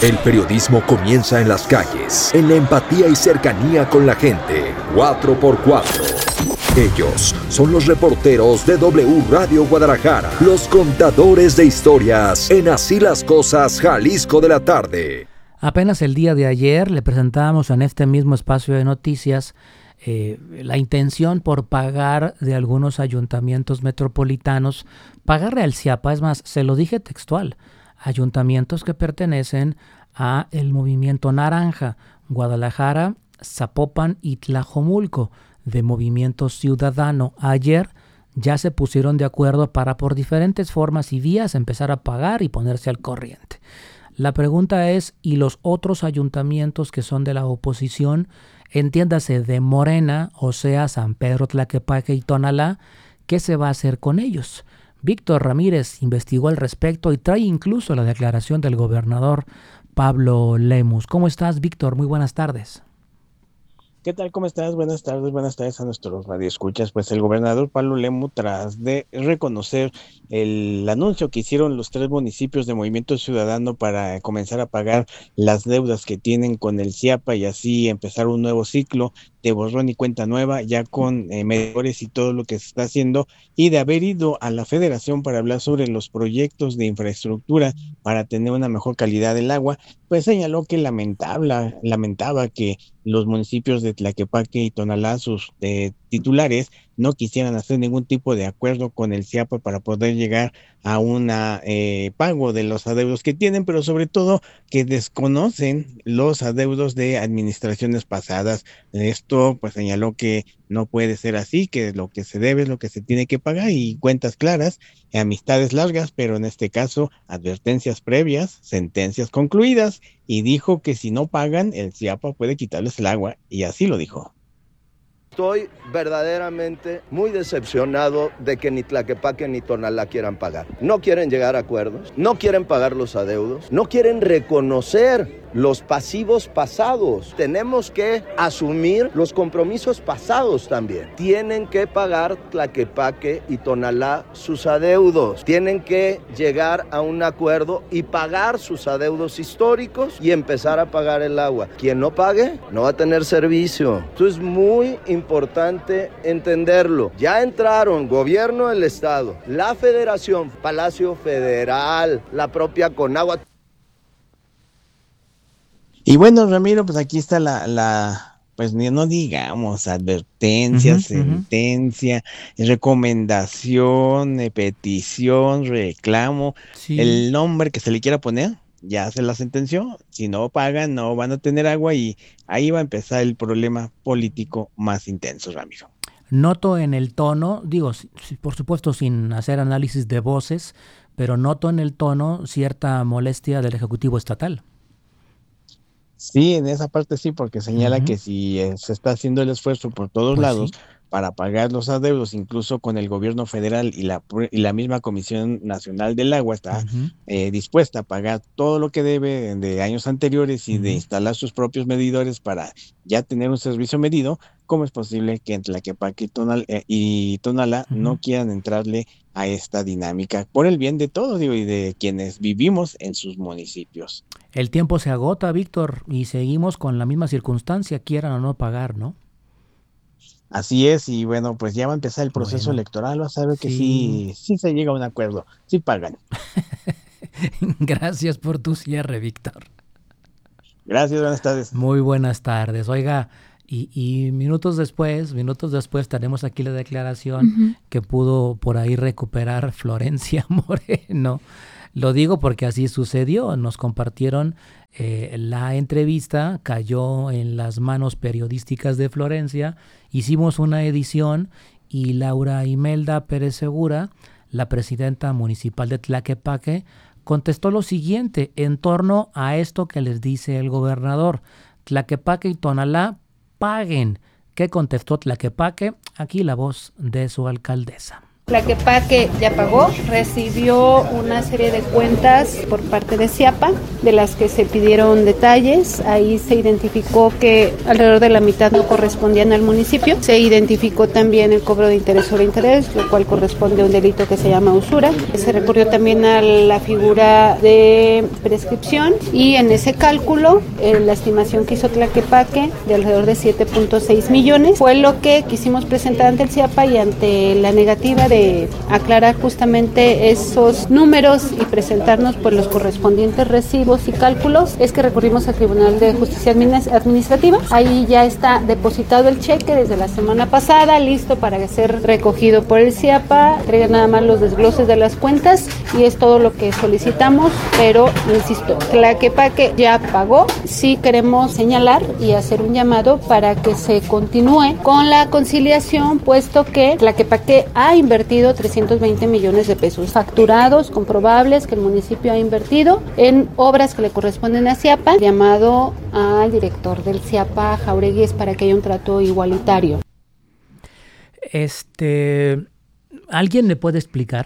El periodismo comienza en las calles, en la empatía y cercanía con la gente. 4x4. Ellos son los reporteros de W Radio Guadalajara, los contadores de historias en Así las Cosas, Jalisco de la tarde. Apenas el día de ayer le presentábamos en este mismo espacio de noticias la intención por pagar de algunos ayuntamientos metropolitanos, pagarle al CIAPA, es más, se lo dije textual, ayuntamientos que pertenecen a el Movimiento Naranja, Guadalajara, Zapopan y Tlajomulco, de Movimiento Ciudadano. Ayer ya se pusieron de acuerdo para por diferentes formas y vías empezar a pagar y ponerse al corriente. La pregunta es, ¿y los otros ayuntamientos que son de la oposición, entiéndase de Morena, o sea, San Pedro, Tlaquepaque y Tonalá, qué se va a hacer con ellos? Víctor Ramírez investigó al respecto y trae incluso la declaración del gobernador Pablo Lemus. ¿Cómo estás, Víctor? Muy buenas tardes. ¿Qué tal? ¿Cómo estás? Buenas tardes a nuestros radioescuchas. Pues el gobernador Pablo Lemus, tras de reconocer el anuncio que hicieron los 3 municipios de Movimiento Ciudadano para comenzar a pagar las deudas que tienen con el CIAPA y así empezar un nuevo ciclo de borrón y cuenta nueva, ya con medidores y todo lo que se está haciendo, y de haber ido a la Federación para hablar sobre los proyectos de infraestructura para tener una mejor calidad del agua, pues señaló que lamentaba que los municipios de Tlaquepaque y Tonalá, sus titulares, no quisieran hacer ningún tipo de acuerdo con el CIAPA para poder llegar a un pago de los adeudos que tienen, pero sobre todo que desconocen los adeudos de administraciones pasadas. Esto pues señaló que no puede ser así, que lo que se debe es lo que se tiene que pagar y cuentas claras, amistades largas, pero en este caso advertencias previas, sentencias concluidas, y dijo que si no pagan, el CIAPA puede quitarles el agua, y así lo dijo. Estoy verdaderamente muy decepcionado de que ni Tlaquepaque ni Tonalá quieran pagar. No quieren llegar a acuerdos, no quieren pagar los adeudos, no quieren reconocer los pasivos pasados. Tenemos que asumir los compromisos pasados también. Tienen que pagar Tlaquepaque y Tonalá sus adeudos. Tienen que llegar a un acuerdo y pagar sus adeudos históricos y empezar a pagar el agua. Quien no pague no va a tener servicio. Esto es muy importante entenderlo. Ya entraron gobierno del estado, la federación, Palacio Federal, la propia Conagua. Y bueno, Ramiro, pues aquí está pues no digamos advertencia, sentencia, recomendación, petición, reclamo, sí. El nombre que se le quiera poner, ya se la sentenció. Si no pagan, no van a tener agua y ahí va a empezar el problema político más intenso, Ramiro. Noto en el tono, digo, por supuesto sin hacer análisis de voces, pero noto en el tono cierta molestia del Ejecutivo Estatal. Sí, en esa parte sí, porque señala que si se está haciendo el esfuerzo por todos lados, sí, para pagar los adeudos, incluso con el gobierno federal y la misma Comisión Nacional del Agua está dispuesta a pagar todo lo que debe de años anteriores y de instalar sus propios medidores para ya tener un servicio medido. ¿Cómo es posible que en Tlaquepaque y Tonalá no quieran entrarle a esta dinámica por el bien de todos, digo, y de quienes vivimos en sus municipios? El tiempo se agota, Víctor, y seguimos con la misma circunstancia, quieran o no pagar, ¿no? Así es, y bueno, pues ya va a empezar el proceso electoral, vas a ver que sí se llega a un acuerdo, sí pagan. Gracias por tu cierre, Víctor. Gracias, buenas tardes. Muy buenas tardes. Oiga, y minutos después tenemos aquí la declaración que pudo por ahí recuperar Florencia Moreno. Lo digo porque así sucedió, nos compartieron la entrevista, cayó en las manos periodísticas de Florencia, hicimos una edición y Laura Imelda Pérez Segura, la presidenta municipal de Tlaquepaque, contestó lo siguiente en torno a esto que les dice el gobernador: Tlaquepaque y Tonalá paguen. ¿Qué contestó Tlaquepaque? Aquí la voz de su alcaldesa. Tlaquepaque ya pagó, recibió una serie de cuentas por parte de CIAPA, de las que se pidieron detalles. Ahí se identificó que alrededor de la mitad no correspondían al municipio. Se identificó también el cobro de interés sobre interés, lo cual corresponde a un delito que se llama usura. Se recurrió también a la figura de prescripción y en ese cálculo la estimación que hizo Tlaquepaque de alrededor de 7.6 millones fue lo que quisimos presentar ante el CIAPA, y ante la negativa de aclarar justamente esos números y presentarnos pues los correspondientes recibos y cálculos, es que recurrimos al Tribunal de Justicia Administrativa. Ahí ya está depositado el cheque desde la semana pasada, listo para ser recogido por el CIAPA. Entrega nada más los desgloses de las cuentas y es todo lo que solicitamos, pero insisto, Tlaquepaque ya pagó. Sí queremos señalar y hacer un llamado para que se continúe con la conciliación, puesto que Tlaquepaque ha invertido 320 millones de pesos facturados, comprobables, que el municipio ha invertido en obras que le corresponden a CIAPA. Llamado al director del CIAPA, Jáuregui, es para que haya un trato igualitario. ¿Alguien me puede explicar?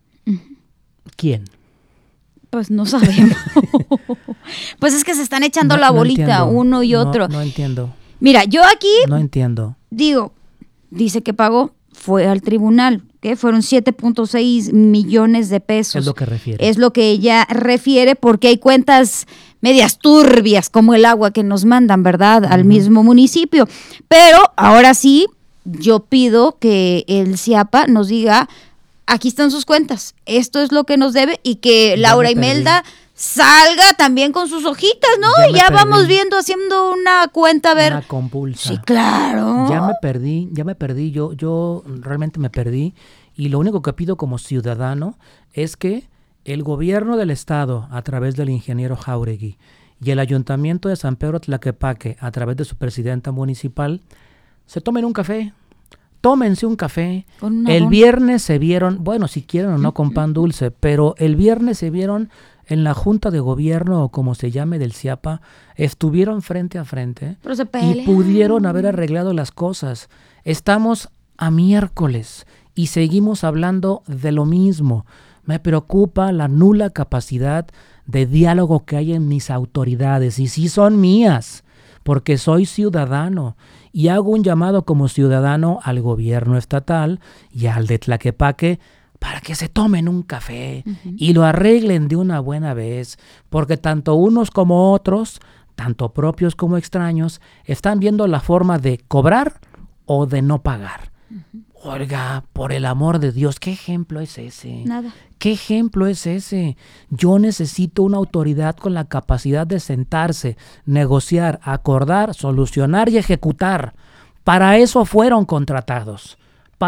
¿Quién? Pues no sabemos. Pues es que se están echando la bolita entiendo. Uno y otro. No entiendo. Mira, yo aquí... No entiendo. Digo, dice que pagó, fue al tribunal, que fueron 7.6 millones de pesos. Es lo que refiere. Es lo que ella refiere, porque hay cuentas medias turbias como el agua que nos mandan, ¿verdad?, al mismo municipio. Pero ahora sí, yo pido que el CIAPA nos diga, aquí están sus cuentas, esto es lo que nos debe, y que Laura Imelda salga también con sus hojitas, ¿no? Ya vamos viendo, haciendo una cuenta, a ver. Una compulsa. Sí, claro. Ya me perdí, yo realmente me perdí, y lo único que pido como ciudadano es que el gobierno del estado, a través del ingeniero Jáuregui, y el ayuntamiento de San Pedro Tlaquepaque, a través de su presidenta municipal, se tomen un café. Tómense un café. El viernes se vieron, bueno, si quieren o no con pan dulce, pero el viernes se vieron en la Junta de Gobierno, o como se llame, del CIAPA, estuvieron frente a frente y pudieron haber arreglado las cosas. Estamos a miércoles y seguimos hablando de lo mismo. Me preocupa la nula capacidad de diálogo que hay en mis autoridades, y sí son mías, porque soy ciudadano, y hago un llamado como ciudadano al gobierno estatal y al de Tlaquepaque para que se tomen un café y lo arreglen de una buena vez, porque tanto unos como otros, tanto propios como extraños, están viendo la forma de cobrar o de no pagar. Oiga, por el amor de Dios, ¿qué ejemplo es ese? Nada. ¿Qué ejemplo es ese? Yo necesito una autoridad con la capacidad de sentarse, negociar, acordar, solucionar y ejecutar. Para eso fueron contratados.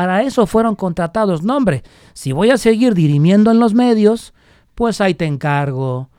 No, hombre, si voy a seguir dirimiendo en los medios, pues ahí te encargo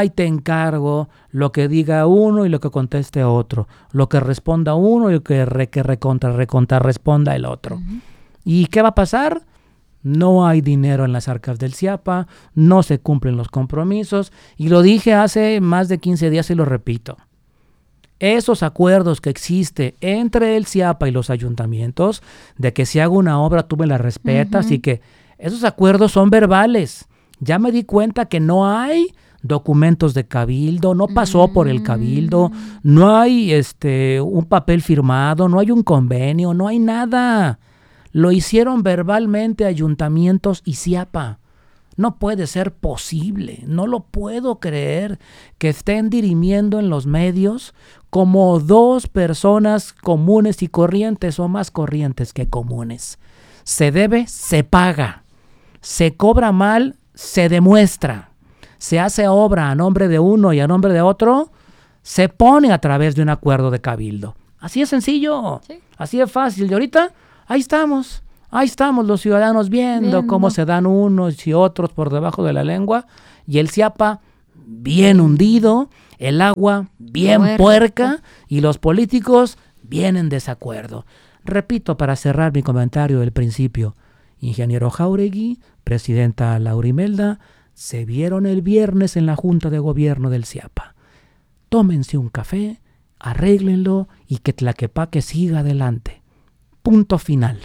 lo que diga uno y lo que conteste otro, lo que responda uno y lo que recontra responda el otro. ¿Y qué va a pasar? No hay dinero en las arcas del CIAPA, no se cumplen los compromisos, y lo dije hace más de 15 días y lo repito. Esos acuerdos que existe entre el CIAPA y los ayuntamientos, de que si hago una obra tú me la respetas, y que esos acuerdos son verbales. Ya me di cuenta que no hay documentos de cabildo, no pasó por el cabildo, no hay un papel firmado, no hay un convenio, no hay nada. Lo hicieron verbalmente ayuntamientos y CIAPA. No puede ser posible, no lo puedo creer que estén dirimiendo en los medios como dos personas comunes y corrientes, o más corrientes que comunes. Se debe, se paga. Se cobra mal, se demuestra. Se hace obra a nombre de uno y a nombre de otro, se pone a través de un acuerdo de cabildo. Así es sencillo, así es fácil. Y ahorita ahí estamos los ciudadanos viendo cómo se dan unos y otros por debajo de la lengua, y el CIAPA bien hundido, el agua bien puerca, y los políticos bien en desacuerdo. Repito, para cerrar mi comentario del principio, ingeniero Jáuregui, presidenta Laura Imelda, se vieron el viernes en la Junta de Gobierno del CIAPA. Tómense un café, arréglenlo y que Tlaquepaque siga adelante. Punto final.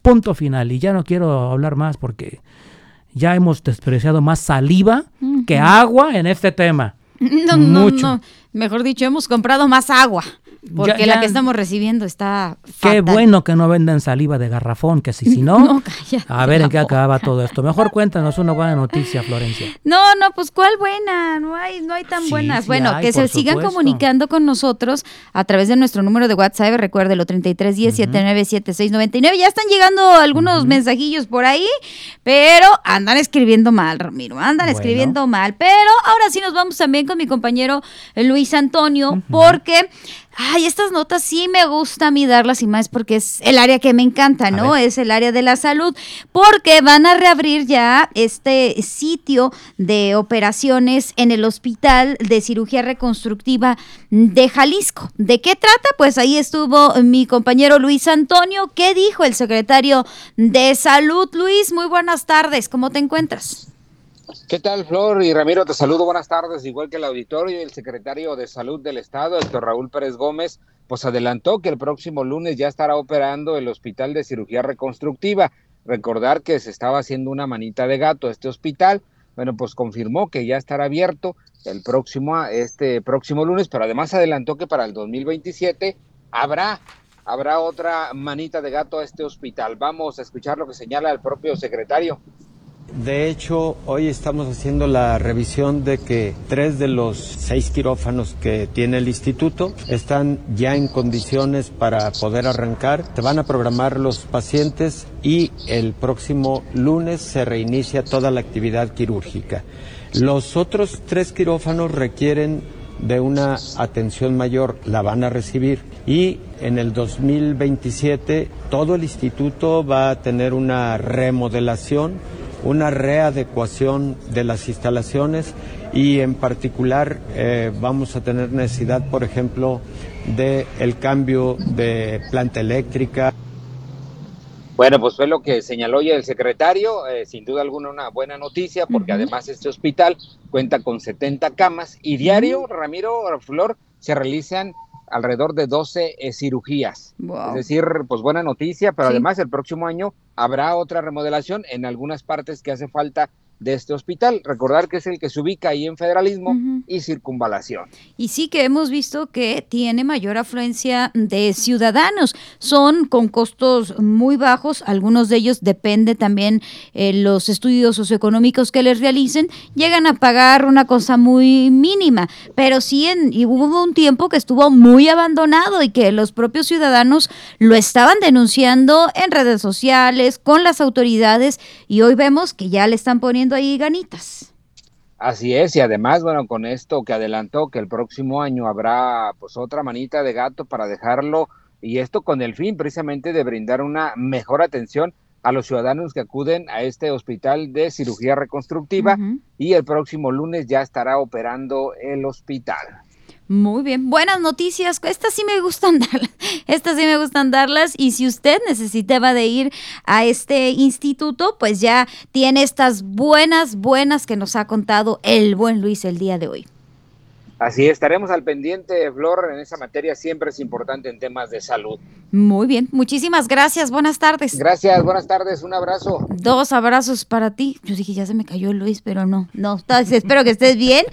Punto final. Y ya no quiero hablar más porque ya hemos desperdiciado más saliva que agua en este tema. No. Mejor dicho, hemos comprado más agua. Porque la que estamos recibiendo está fatal. Qué bueno que no venden saliva de garrafón, que si no, no, cállate, a ver en qué acaba todo esto. Mejor cuéntanos una buena noticia, Florencia. No, pues ¿cuál buena? No hay tan buenas. Sí bueno, hay, que se sigan comunicando con nosotros a través de nuestro número de WhatsApp, recuérdelo, 3310-797699. Ya están llegando algunos mensajillos por ahí, pero andan escribiendo mal, Ramiro, escribiendo mal. Pero ahora sí nos vamos también con mi compañero Luis Antonio, porque... estas notas sí me gusta a mí darlas y más porque es el área que me encanta, ¿no? Es el área de la salud, porque van a reabrir ya este sitio de operaciones en el Hospital de Cirugía Reconstructiva de Jalisco. ¿De qué trata? Pues ahí estuvo mi compañero Luis Antonio. ¿Qué dijo el secretario de Salud? Luis, muy buenas tardes, ¿cómo te encuentras? ¿Qué tal, Flor y Ramiro? Te saludo, buenas tardes, igual que el auditorio. El secretario de Salud del Estado, Héctor Raúl Pérez Gómez, pues adelantó que el próximo lunes ya estará operando el Hospital de Cirugía Reconstructiva. Recordar que se estaba haciendo una manita de gato este hospital. Bueno, pues confirmó que ya estará abierto este próximo lunes, pero además adelantó que para el 2027 habrá otra manita de gato a este hospital. Vamos a escuchar lo que señala el propio secretario. De hecho, hoy estamos haciendo la revisión de que 3 de los 6 quirófanos que tiene el instituto están ya en condiciones para poder arrancar. Se van a programar los pacientes y el próximo lunes se reinicia toda la actividad quirúrgica. Los otros 3 quirófanos requieren de una atención mayor, la van a recibir, y en el 2027 todo el instituto va a tener una remodelación, una readecuación de las instalaciones y en particular vamos a tener necesidad, por ejemplo, de el cambio de planta eléctrica. Bueno, pues fue lo que señaló ya el secretario, sin duda alguna una buena noticia, porque además este hospital cuenta con 70 camas y diario, Ramiro, Flor, se realizan alrededor de 12 cirugías. Wow. Es decir, pues buena noticia, pero además el próximo año habrá otra remodelación en algunas partes que hace falta de este hospital. Recordar que es el que se ubica ahí en Federalismo y Circunvalación. Y sí que hemos visto que tiene mayor afluencia de ciudadanos. Son con costos muy bajos, algunos de ellos depende también los estudios socioeconómicos que les realicen, llegan a pagar una cosa muy mínima, pero sí y hubo un tiempo que estuvo muy abandonado y que los propios ciudadanos lo estaban denunciando en redes sociales, con las autoridades, y hoy vemos que ya le están poniendo ahí ganitas. Así es, y además, bueno, con esto que adelantó que el próximo año habrá pues otra manita de gato para dejarlo, y esto con el fin precisamente de brindar una mejor atención a los ciudadanos que acuden a este hospital de cirugía reconstructiva, y el próximo lunes ya estará operando el hospital. Muy bien, buenas noticias, estas sí me gustan darlas, y si usted necesitaba de ir a este instituto, pues ya tiene estas buenas que nos ha contado el buen Luis el día de hoy. Así estaremos al pendiente, Flor, en esa materia siempre es importante en temas de salud. Muy bien, muchísimas gracias, buenas tardes. Gracias, buenas tardes, un abrazo. 2 abrazos para ti. Yo dije, ya se me cayó Luis, pero no, espero que estés bien,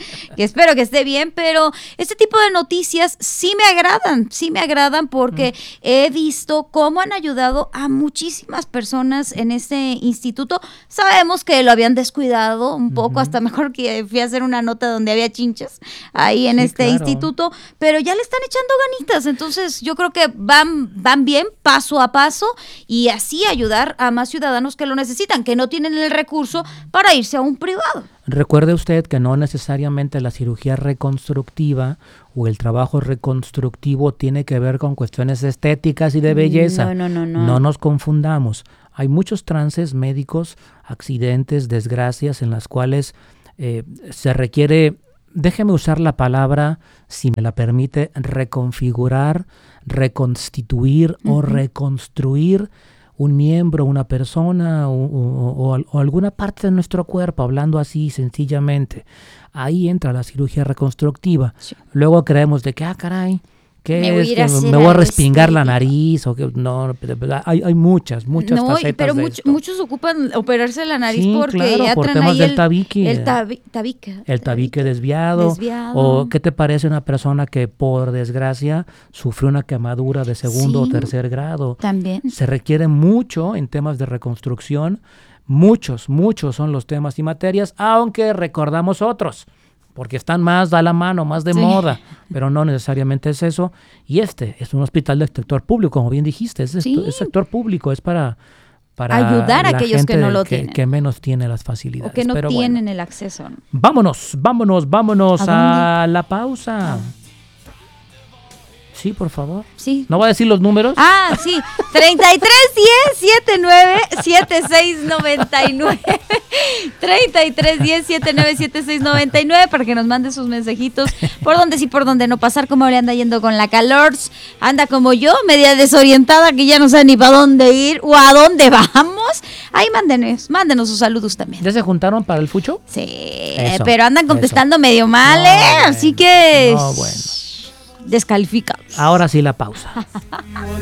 pero este tipo de noticias sí me agradan porque he visto cómo han ayudado a muchísimas personas en este instituto. Sabemos que lo habían descuidado un poco, hasta mejor que fui a hacer una nota donde había chinches ahí en instituto, pero ya le están echando ganitas, entonces yo creo que van bien paso a paso y así ayudar a más ciudadanos que lo necesitan, que no tienen el recurso para irse a un privado. Recuerde usted que no necesariamente la cirugía reconstructiva o el trabajo reconstructivo tiene que ver con cuestiones estéticas y de belleza. No nos confundamos. Hay muchos trances médicos, accidentes, desgracias en las cuales se requiere, déjeme usar la palabra, si me la permite, reconfigurar, reconstituir o reconstruir un miembro, una persona o alguna parte de nuestro cuerpo, hablando así sencillamente. Ahí entra la cirugía reconstructiva. Sí. Luego creemos de que, caray, me voy a respingar la nariz o que no, hay muchas facetas pero de esto. muchos ocupan operarse la nariz porque claro, ya por traen temas ahí del tabique. El tabique desviado. O ¿qué te parece una persona que por desgracia sufrió una quemadura de segundo o tercer grado? También. Se requiere mucho en temas de reconstrucción. Muchos son los temas y materias, aunque recordamos otros. Porque están más a la mano, más de moda, pero no necesariamente es eso. Y este es un hospital del sector público, como bien dijiste, es sector público, es para ayudar a aquellos que no lo tienen. Que menos tiene las facilidades. O que no tienen el acceso. Vámonos a la pausa. Sí, por favor. Sí. ¿No va a decir los números? Ah, sí. 33 10 79 76 99. 33 10 79 76 99 para que nos mande sus mensajitos. Por donde sí, por donde no pasar. Cómo le anda yendo con la calor. Anda como yo, media desorientada, que ya no sabe ni para dónde ir o a dónde vamos. Ahí mándenos sus saludos también. ¿Ya se juntaron para el fucho? Sí, pero andan contestando medio mal, así que... No, bueno. Descalificados. Ahora sí la pausa.